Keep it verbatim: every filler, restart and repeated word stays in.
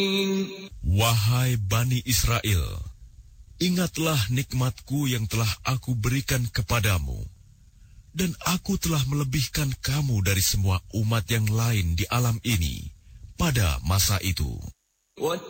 Wahai Bani Israel, ingatlah nikmatku yang telah aku berikan kepadamu, dan aku telah melebihkan kamu dari semua umat yang lain di alam ini pada masa itu.